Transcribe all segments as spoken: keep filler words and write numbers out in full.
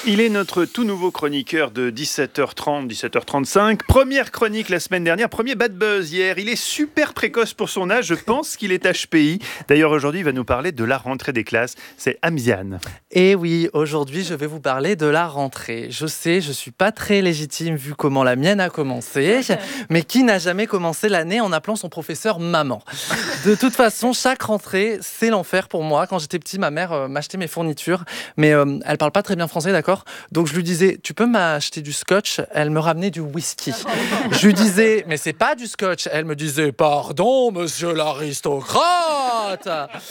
Il est notre tout nouveau chroniqueur de dix-sept heures trente, dix-sept heures trente-cinq. Première chronique la semaine dernière, premier bad buzz hier. Il est super précoce pour son âge, je pense qu'il est H P I. D'ailleurs, aujourd'hui, il va nous parler de la rentrée des classes. C'est Amziane. Et oui, aujourd'hui, je vais vous parler de la rentrée. Je sais, je suis pas très légitime vu comment la mienne a commencé, mais qui n'a jamais commencé l'année en appelant son professeur maman? De toute façon, chaque rentrée, c'est l'enfer pour moi. Quand j'étais petit, ma mère euh, m'achetait mes fournitures, mais euh, elle parle pas très bien français, d'accord? Donc je lui disais, tu peux m'acheter du scotch? Elle me ramenait du whisky. Je lui disais, mais c'est pas du scotch. Elle me disait, pardon, monsieur l'aristocrate.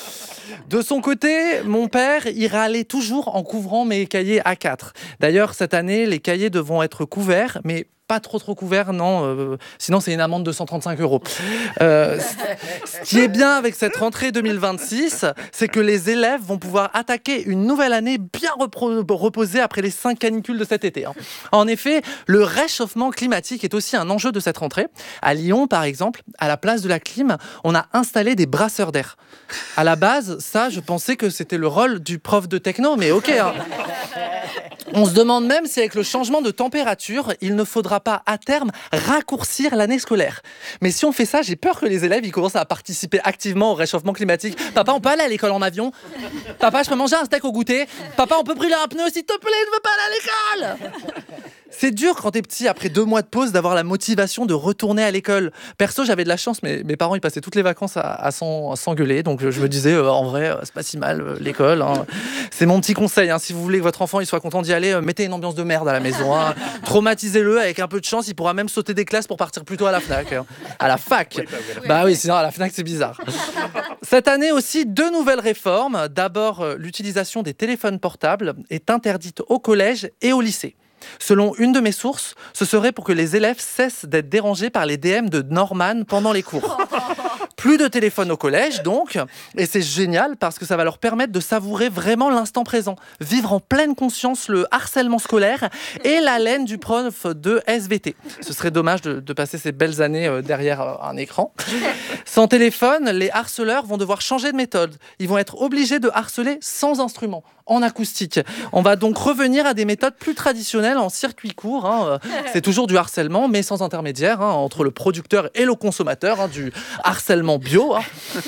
De son côté, mon père, il râlait toujours en couvrant mes cahiers A quatre. D'ailleurs, cette année, les cahiers devront être couverts, mais pas trop trop couvert, non, euh, sinon c'est une amende de cent trente-cinq euros. Euh, ce qui est bien avec cette rentrée deux mille vingt-six, c'est que les élèves vont pouvoir attaquer une nouvelle année bien repro- reposée après les cinq canicules de cet été. Hein. En effet, le réchauffement climatique est aussi un enjeu de cette rentrée. À Lyon, par exemple, à la place de la clim, on a installé des brasseurs d'air. À la base, ça, je pensais que c'était le rôle du prof de techno, mais ok. Hein. On se demande même si avec le changement de température, il ne faudra pas à terme raccourcir l'année scolaire. Mais si on fait ça, j'ai peur que les élèves ils commencent à participer activement au réchauffement climatique. Papa, on peut aller à l'école en avion? Papa, je peux manger un steak au goûter? Papa, on peut brûler un pneu? S'il te plaît, je veux pas aller à l'école! C'est dur quand t'es petit, après deux mois de pause, d'avoir la motivation de retourner à l'école. Perso, j'avais de la chance, mais mes parents ils passaient toutes les vacances à, à, s'en, à s'engueuler. Donc je me disais, euh, en vrai, euh, c'est pas si mal euh, l'école. Hein. C'est mon petit conseil. Hein. Si vous voulez que votre enfant il soit content d'y aller, euh, mettez une ambiance de merde à la maison. Hein. Traumatisez-le avec un peu de chance. Il pourra même sauter des classes pour partir plus tôt à la Fnac. Hein. À la fac. Oui, bah, oui. bah oui, sinon à la Fnac c'est bizarre. Cette année aussi, deux nouvelles réformes. D'abord, euh, l'utilisation des téléphones portables est interdite au collège et au lycée. Selon une de mes sources, ce serait pour que les élèves cessent d'être dérangés par les D M de Norman pendant les cours. Plus de téléphone au collège, donc, et c'est génial parce que ça va leur permettre de savourer vraiment l'instant présent, vivre en pleine conscience le harcèlement scolaire et l'haleine du prof de S V T. Ce serait dommage de, de passer ces belles années derrière un écran. Sans téléphone, les harceleurs vont devoir changer de méthode. Ils vont être obligés de harceler sans instrument, en acoustique. On va donc revenir à des méthodes plus traditionnelles en circuit court. Hein. C'est toujours du harcèlement, mais sans intermédiaire, hein, entre le producteur et le consommateur, hein, du harcèlement bio. Hein.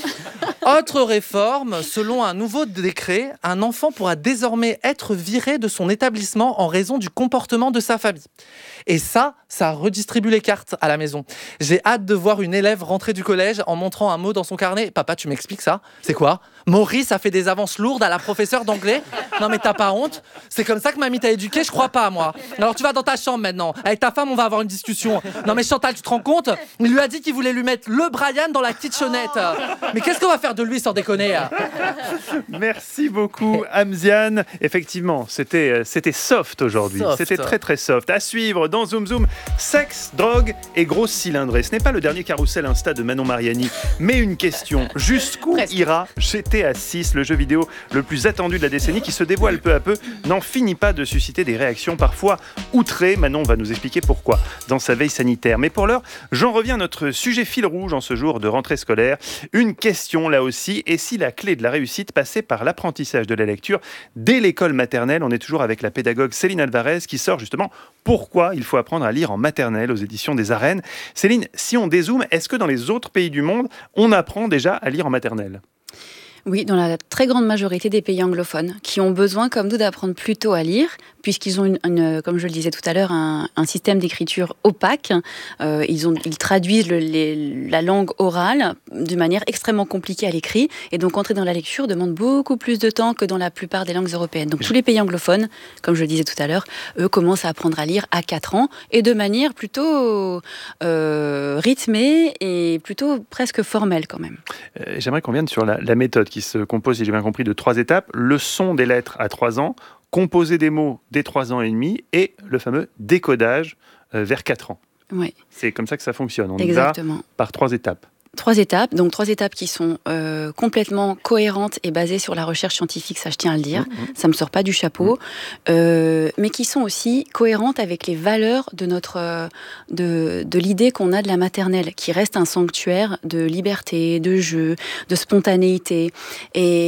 Autre réforme, selon un nouveau décret, un enfant pourra désormais être viré de son établissement en raison du comportement de sa famille. Et ça, ça redistribue les cartes à la maison. J'ai hâte de voir une élève rentrer du collège en montrant un mot dans son carnet. Papa, tu m'expliques ça? C'est quoi? Maurice a fait des avances lourdes à la professeure d'anglais? Non mais t'as pas honte? C'est comme ça que mamie t'a éduqué? Je crois pas, moi. Alors tu vas dans ta chambre maintenant. Avec ta femme, on va avoir une discussion. Non mais Chantal, tu te rends compte? Il lui a dit qu'il voulait lui mettre le Brian dans la kitchenette. Mais qu'est-ce qu'on va faire de lui sans déconner? Merci beaucoup, Amziane. Effectivement, c'était, c'était soft aujourd'hui. Soft. C'était très très soft. À suivre dans Zoom Zoom, sexe, drogue et grosse cylindrée. Ce n'est pas le dernier carrousel Insta de Manon Mariani, mais une question. Jusqu'où Presque. ira G T A six, le jeu vidéo le plus attendu de la décennie qui se dévoile peu à peu, n'en finit pas de susciter des réactions parfois outrées. Manon va nous expliquer pourquoi dans sa veille sanitaire. Mais pour l'heure, j'en reviens à notre sujet fil rouge en ce jour de rentrée scolaire. Une question là aussi, et si la clé de la réussite passait par l'apprentissage de la lecture dès l'école maternelle? On est toujours avec la pédagogue Céline Alvarez qui sort justement pourquoi il faut apprendre à lire en maternelle aux éditions des Arènes. Céline, si on dézoome, est-ce que dans les autres pays du monde, on apprend déjà à lire en maternelle? Oui, dans la très grande majorité des pays anglophones, qui ont besoin, comme nous, d'apprendre plus tôt à lire, puisqu'ils ont, une, une, comme je le disais tout à l'heure, un, un système d'écriture opaque. Euh, ils, ont, ils traduisent le, les, la langue orale d'une manière extrêmement compliquée à l'écrit, et donc entrer dans la lecture demande beaucoup plus de temps que dans la plupart des langues européennes. Donc tous les pays anglophones, comme je le disais tout à l'heure, eux commencent à apprendre à lire à quatre ans, et de manière plutôt euh, rythmée et plutôt presque formelle quand même. Euh, j'aimerais qu'on vienne sur la, la méthode qui se compose, si j'ai bien compris, de trois étapes. Le son des lettres à trois ans, composer des mots dès trois ans et demi et le fameux décodage euh, vers quatre ans. Oui. C'est comme ça que ça fonctionne. On Exactement. y va par trois étapes. Trois étapes, donc trois étapes qui sont euh, complètement cohérentes et basées sur la recherche scientifique, ça je tiens à le dire, mmh. ça me sort pas du chapeau, mmh. euh, mais qui sont aussi cohérentes avec les valeurs de notre, euh, de, de l'idée qu'on a de la maternelle, qui reste un sanctuaire de liberté, de jeu, de spontanéité, et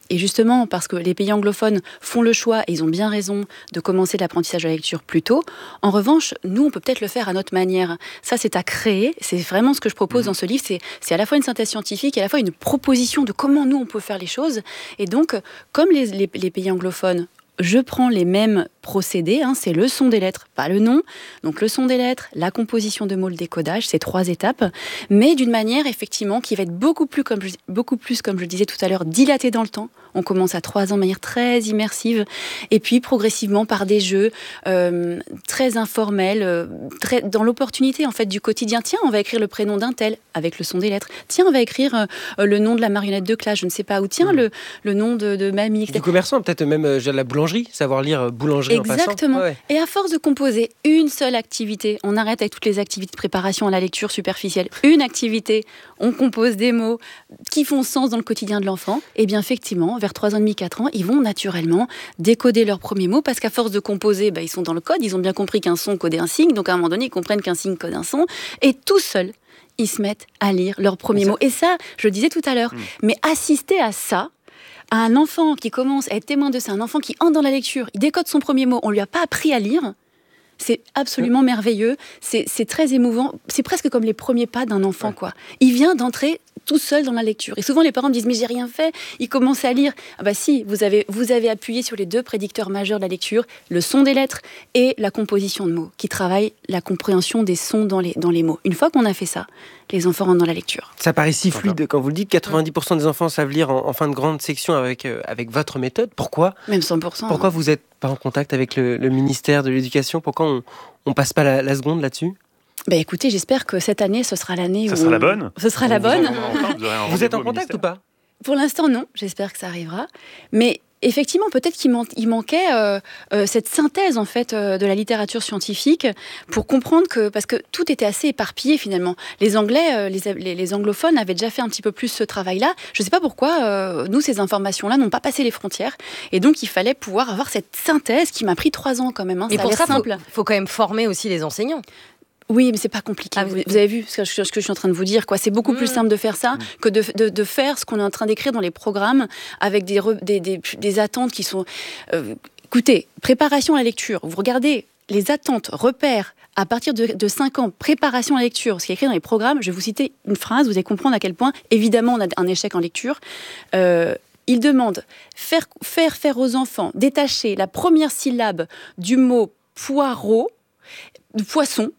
Et justement, parce que les pays anglophones font le choix, et ils ont bien raison, de commencer l'apprentissage de la lecture plus tôt. En revanche, nous, on peut peut-être le faire à notre manière. Ça, c'est à créer. C'est vraiment ce que je propose mmh. dans ce livre. C'est, c'est à la fois une synthèse scientifique et à la fois une proposition de comment nous, on peut faire les choses. Et donc, comme les, les, les pays anglophones, je prends les mêmes procédés, hein, c'est le son des lettres, pas le nom. Donc le son des lettres, la composition de mots, le décodage, c'est trois étapes, mais d'une manière effectivement qui va être beaucoup plus, comme je, beaucoup plus, comme je le disais tout à l'heure, dilatée dans le temps. On commence à trois ans de manière très immersive, et puis progressivement par des jeux euh, très informels, euh, très, dans l'opportunité en fait du quotidien. Tiens, on va écrire le prénom d'un tel avec le son des lettres. Tiens, on va écrire euh, le nom de la marionnette de classe, je ne sais pas, ou tiens, mmh. le, le nom de, de mamie. et cetera. Du commerçant, peut-être même euh, la boulangerie, savoir lire euh, boulangerie en passant. Exactement. Ouais, ouais. Et à force de composer une seule activité, on arrête avec toutes les activités de préparation à la lecture superficielle. Une activité, on compose des mots qui font sens dans le quotidien de l'enfant. Et bien effectivement, vers trois ans et demi, quatre ans, ils vont naturellement décoder leurs premiers mots parce qu'à force de composer, bah, ils sont dans le code, ils ont bien compris qu'un son codait un signe, donc à un moment donné, ils comprennent qu'un signe code un son. Et tout seul, ils se mettent à lire leurs premiers mots. Et ça, je le disais tout à l'heure, mmh. mais assister à ça, à un enfant qui commence à être témoin de ça, un enfant qui entre dans la lecture, il décode son premier mot, on ne lui a pas appris à lire, c'est absolument merveilleux, c'est, c'est très émouvant, c'est presque comme les premiers pas d'un enfant, ouais. quoi. Il vient d'entrer tout seul dans la lecture. Et souvent, les parents me disent « mais j'ai rien fait », il commence à lire. Ah bah si, vous avez, vous avez appuyé sur les deux prédicteurs majeurs de la lecture, le son des lettres et la composition de mots, qui travaillent la compréhension des sons dans les, dans les mots. Une fois qu'on a fait ça, les enfants rentrent dans la lecture. Ça paraît si fluide quand vous le dites, quatre-vingt-dix pour cent des enfants savent lire en, en fin de grande section avec, euh, avec votre méthode. Pourquoi ? Même cent pour cent. Pourquoi hein. vous n'êtes pas en contact avec le, le ministère de l'Éducation ? Pourquoi on ne passe pas la, la seconde là-dessus ? Bah écoutez, j'espère que cette année, ce sera l'année ça où... sera on... la bonne Ce sera la vous bonne. En, enfin, vous, vous êtes en contact ou pas ? Pour l'instant, non. J'espère que ça arrivera. Mais effectivement, peut-être qu'il man- il manquait euh, euh, cette synthèse en fait euh, de la littérature scientifique pour comprendre que, parce que tout était assez éparpillé finalement. Les Anglais, euh, les, les, les anglophones avaient déjà fait un petit peu plus ce travail-là. Je ne sais pas pourquoi euh, nous ces informations-là n'ont pas passé les frontières. Et donc il fallait pouvoir avoir cette synthèse qui m'a pris trois ans quand même. Hein. Mais ça pour a l'air ça, simple. Il faut, faut quand même former aussi les enseignants. Oui, mais c'est pas compliqué. Ah, vous, vous avez vu ce que, je, ce que je suis en train de vous dire, quoi. C'est beaucoup mmh. plus simple de faire ça mmh. que de, de, de faire ce qu'on est en train d'écrire dans les programmes avec des, re, des, des, des attentes qui sont... Euh, écoutez, préparation à la lecture. Vous regardez les attentes, repères, à partir de, de cinq ans, préparation à la lecture, ce qui est écrit dans les programmes. Je vais vous citer une phrase, vous allez comprendre à quel point, évidemment, on a un échec en lecture. Euh, il demande faire, faire faire aux enfants détacher la première syllabe du mot poireau, de poisson,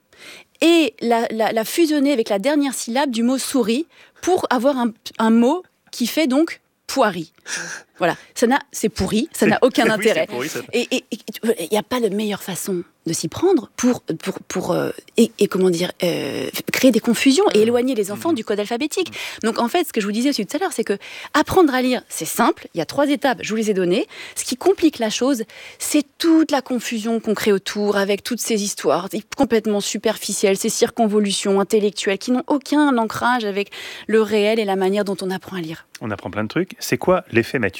et la, la, la fusionner avec la dernière syllabe du mot souris pour avoir un, un mot qui fait donc poirie. Voilà, ça n'a, c'est pourri, ça c'est, n'a aucun oui, intérêt. Pourri, et il n'y a pas de meilleure façon de s'y prendre pour, pour, pour euh, et, et comment dire, euh, créer des confusions et éloigner les enfants mmh. du code alphabétique. Donc en fait, ce que je vous disais aussi tout à l'heure, c'est que apprendre à lire, c'est simple, il y a trois étapes, je vous les ai données. Ce qui complique la chose, c'est toute la confusion qu'on crée autour avec toutes ces histoires complètement superficielles, ces circonvolutions intellectuelles qui n'ont aucun ancrage avec le réel et la manière dont on apprend à lire. On apprend plein de trucs. C'est quoi l'effet Mathieu ?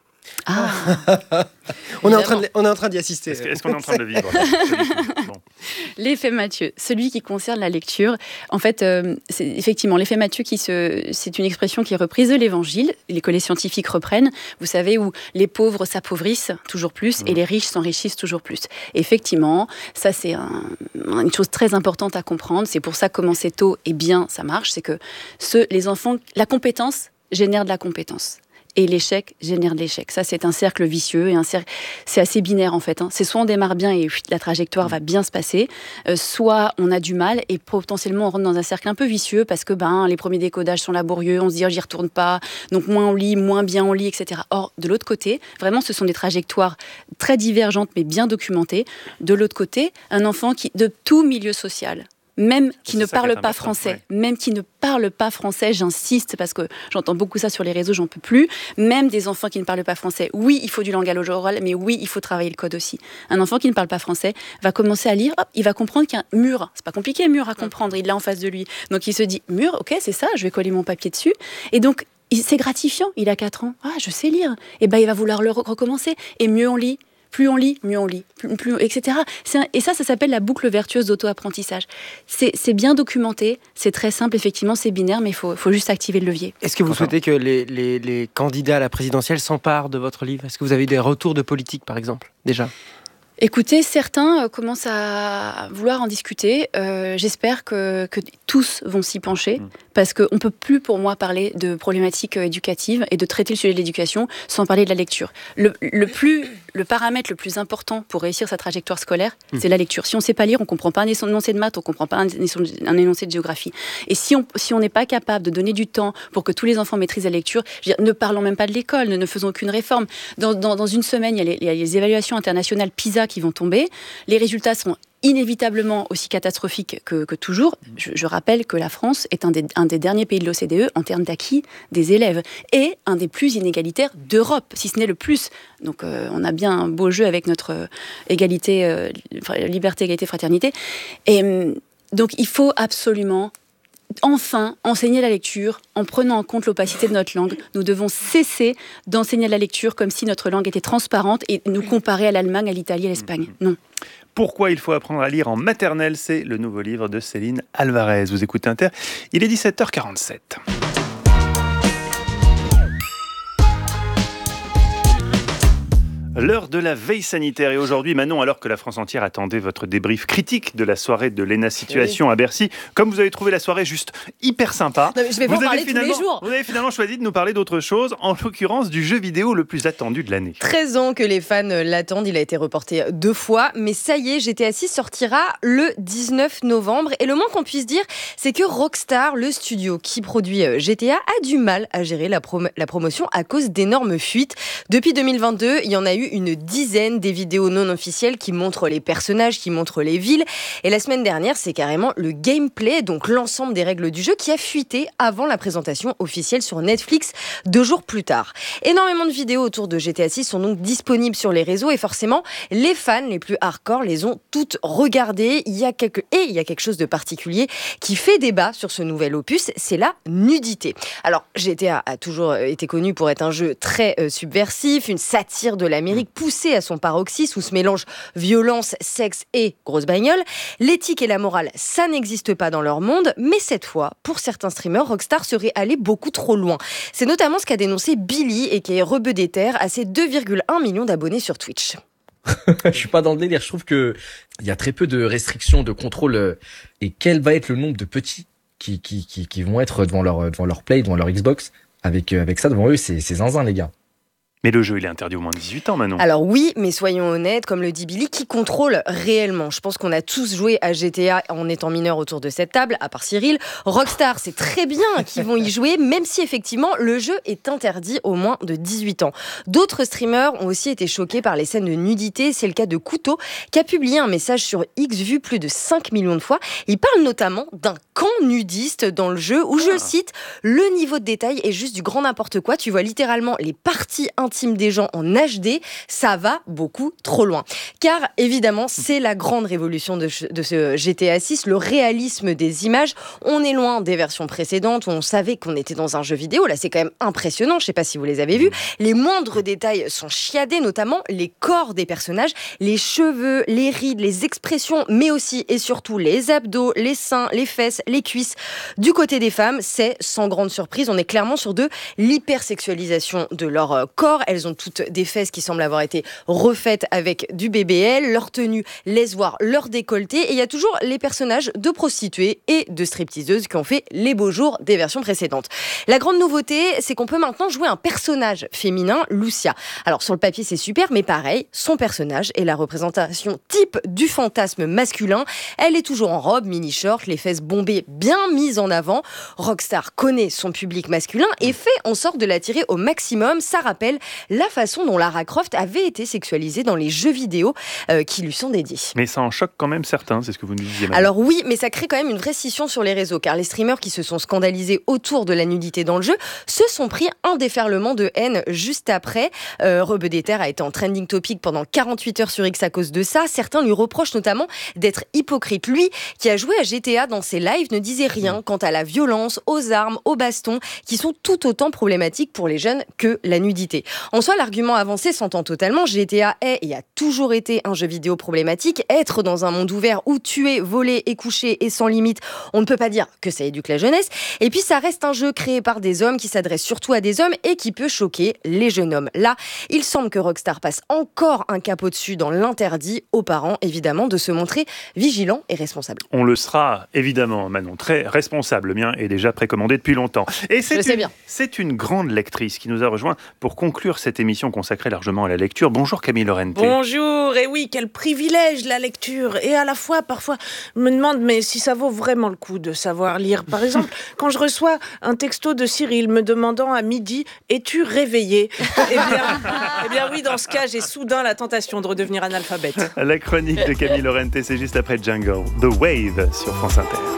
Ah. on, est en train de, on est en train d'y assister. Est-ce, est-ce qu'on est en train de le vivre ? Bon. L'effet Mathieu, celui qui concerne la lecture. En fait, euh, c'est, effectivement, l'effet Mathieu, qui se, c'est une expression qui est reprise de l'Évangile, que les scientifiques reprennent. Vous savez, où les pauvres s'appauvrissent toujours plus mmh. et les riches s'enrichissent toujours plus. Et effectivement, ça, c'est un, une chose très importante à comprendre. C'est pour ça que commencer tôt et bien, ça marche. C'est que ce, les enfants, la compétence génère de la compétence. Et l'échec génère de l'échec. Ça, c'est un cercle vicieux et un cercle... c'est assez binaire en fait. Hein. C'est soit on démarre bien et la trajectoire va bien se passer, euh, soit on a du mal et potentiellement on rentre dans un cercle un peu vicieux parce que ben, les premiers décodages sont laborieux, on se dit oh, j'y retourne pas, donc moins on lit, moins bien on lit, et cetera. Or, de l'autre côté, vraiment, ce sont des trajectoires très divergentes mais bien documentées. De l'autre côté, un enfant qui de tout milieu social, même qui ne parle pas français, ouais. même qui ne parle pas français, j'insiste parce que j'entends beaucoup ça sur les réseaux, j'en peux plus. Même des enfants qui ne parlent pas français, oui, il faut du langage oral, mais oui, il faut travailler le code aussi. Un enfant qui ne parle pas français va commencer à lire, hop, il va comprendre qu'il y a un mur. C'est pas compliqué, un mur à comprendre, il l'a en face de lui. Donc il se dit, mur, ok, c'est ça, je vais coller mon papier dessus. Et donc, c'est gratifiant, il a quatre ans. Ah, je sais lire. Et ben, il va vouloir le recommencer. Et mieux on lit, Plus on lit, mieux on lit, plus, plus, et cetera. C'est un, et ça, ça s'appelle la boucle vertueuse d'auto-apprentissage. C'est, c'est bien documenté, c'est très simple, effectivement, c'est binaire, mais il faut, faut juste activer le levier. Est-ce que vous Enfin, souhaitez que les, les, les candidats à la présidentielle s'emparent de votre livre ? Est-ce que vous avez des retours de politique, par exemple, déjà ? Écoutez, certains euh, commencent à vouloir en discuter. Euh, j'espère que, que tous vont s'y pencher, mmh. parce qu'on ne peut plus, pour moi, parler de problématiques euh, éducatives et de traiter le sujet de l'éducation sans parler de la lecture. Le, le, plus, le paramètre le plus important pour réussir sa trajectoire scolaire, mmh. c'est la lecture. Si on ne sait pas lire, on ne comprend pas un énoncé de maths, on ne comprend pas un, un énoncé de géographie. Et si on si on n'est pas capable de donner du temps pour que tous les enfants maîtrisent la lecture, je veux dire, ne parlons même pas de l'école, ne, ne faisons aucune réforme. Dans, dans, dans une semaine, il y a les, il y a les évaluations internationales PISA qui vont tomber. Les résultats seront inévitablement aussi catastrophiques que, que toujours. Je, je rappelle que la France est un des, un des derniers pays de l'O C D E en termes d'acquis des élèves et un des plus inégalitaires d'Europe, si ce n'est le plus. Donc euh, on a bien un beau jeu avec notre euh, égalité, euh, liberté, égalité, fraternité. Et euh, donc il faut absolument enfin enseigner la lecture en prenant en compte l'opacité de notre langue. Nous devons cesser d'enseigner la lecture comme si notre langue était transparente et nous comparer à l'Allemagne, à l'Italie, à l'Espagne. Non. Pourquoi il faut apprendre à lire en maternelle ? C'est le nouveau livre de Céline Alvarez. Vous écoutez Inter, il est dix-sept heures quarante-sept. L'heure de la veille sanitaire. Et aujourd'hui, Manon, alors que la France entière attendait votre débrief critique de la soirée de l'E N A Situation oui. à Bercy, comme vous avez trouvé la soirée juste hyper sympa, non, mais je vais vous, vous en parler tous les jours. Vous avez finalement choisi de nous parler d'autre chose, en l'occurrence du jeu vidéo le plus attendu de l'année. treize ans que les fans l'attendent, il a été reporté deux fois, mais ça y est, G T A six sortira le dix-neuf novembre. Et le moins qu'on puisse dire, c'est que Rockstar, le studio qui produit G T A, a du mal à gérer la, prom- la promotion à cause d'énormes fuites. Depuis deux mille vingt-deux, il y en a eu une dizaine des vidéos non officielles qui montrent les personnages, qui montrent les villes. Et la semaine dernière, c'est carrément le gameplay, donc l'ensemble des règles du jeu, qui a fuité avant la présentation officielle sur Netflix deux jours plus tard. Énormément de vidéos autour de G T A six sont donc disponibles sur les réseaux et forcément, les fans les plus hardcore les ont toutes regardées. Il y a quelque... Et il y a quelque chose de particulier qui fait débat sur ce nouvel opus, c'est la nudité. Alors, G T A a toujours été connu pour être un jeu très euh, subversif, une satire de l'Amérique poussée à son paroxysme où se mélange violence, sexe et grosse bagnole. L'éthique et la morale, ça n'existe pas dans leur monde, mais cette fois, pour certains streamers, Rockstar serait allé beaucoup trop loin. C'est notamment ce qu'a dénoncé Billy et qui est rebeu-déter à ses deux virgule un millions d'abonnés sur Twitch. Je suis pas dans le délire, je trouve que il y a très peu de restrictions, de contrôle. Et quel va être le nombre de petits qui, qui, qui, qui vont être devant leur, devant leur Play, devant leur Xbox, avec, avec ça devant eux, c'est, c'est zinzin les gars. Mais le jeu, il est interdit au moins de dix-huit ans, Manon. Alors oui, mais soyons honnêtes, comme le dit Billy, qui contrôle réellement ? Je pense qu'on a tous joué à G T A en étant mineurs autour de cette table, à part Cyril. Rockstar, c'est très bien qu'ils vont y jouer, même si effectivement, le jeu est interdit au moins de dix-huit ans. D'autres streamers ont aussi été choqués par les scènes de nudité. C'est le cas de Couteau, qui a publié un message sur X vu plus de cinq millions de fois. Il parle notamment d'un camp nudiste dans le jeu, où, je le cite, le niveau de détail est juste du grand n'importe quoi. Tu vois littéralement les parties intimes des gens en H D, ça va beaucoup trop loin. Car évidemment, c'est la grande révolution de, de ce G T A six, le réalisme des images. On est loin des versions précédentes où on savait qu'on était dans un jeu vidéo. Là, c'est quand même impressionnant. Je ne sais pas si vous les avez vus. Les moindres détails sont chiadés, notamment les corps des personnages, les cheveux, les rides, les expressions, mais aussi et surtout les abdos, les seins, les fesses, les cuisses. Du côté des femmes, c'est sans grande surprise. On est clairement sur de l'hypersexualisation de leur corps. Elles ont toutes des fesses qui semblent avoir été refaites avec du B B L. Leur tenue laisse voir leur décolleté. Et il y a toujours les personnages de prostituées et de stripteaseuses qui ont fait les beaux jours des versions précédentes. La grande nouveauté, c'est qu'on peut maintenant jouer un personnage féminin, Lucia. Alors sur le papier, c'est super, mais pareil, son personnage est la représentation type du fantasme masculin. Elle est toujours en robe, mini-short, les fesses bombées bien mises en avant. Rockstar connaît son public masculin et fait en sorte de l'attirer au maximum. Ça rappelle la façon dont Lara Croft avait été sexualisée dans les jeux vidéo euh, qui lui sont dédiés. Mais ça en choque quand même certains, c'est ce que vous nous disiez. Madame. Alors oui, mais ça crée quand même une vraie scission sur les réseaux, car les streamers qui se sont scandalisés autour de la nudité dans le jeu se sont pris un déferlement de haine juste après. Euh, rebeu-déter a été en trending topic pendant quarante-huit heures sur X à cause de ça. Certains lui reprochent notamment d'être hypocrite. Lui, qui a joué à G T A dans ses lives, ne disait rien quant à la violence, aux armes, aux bastons, qui sont tout autant problématiques pour les jeunes que la nudité. En soi, l'argument avancé s'entend totalement. G T A est et a toujours été un jeu vidéo problématique. Être dans un monde ouvert où tuer, voler et coucher est sans limite, on ne peut pas dire que ça éduque la jeunesse. Et puis, ça reste un jeu créé par des hommes qui s'adresse surtout à des hommes et qui peut choquer les jeunes hommes. Là, il semble que Rockstar passe encore un cap au-dessus dans l'interdit aux parents, évidemment, de se montrer vigilants et responsables. On le sera, évidemment, Manon, très responsable. Le mien est déjà précommandé depuis longtemps. Et c'est Je sais une, bien. c'est une grande lectrice qui nous a rejoint pour conclure cette émission consacrée largement à la lecture. Bonjour Camille Lorente. Bonjour, et oui, quel privilège la lecture. Et à la fois, parfois, je me demande mais si ça vaut vraiment le coup de savoir lire. Par exemple, quand je reçois un texto de Cyril me demandant à midi « Es-tu réveillé ?» Eh bien, eh bien oui, dans ce cas, j'ai soudain la tentation de redevenir analphabète. La chronique de Camille Lorente, c'est juste après Jungle, The Wave sur France Inter.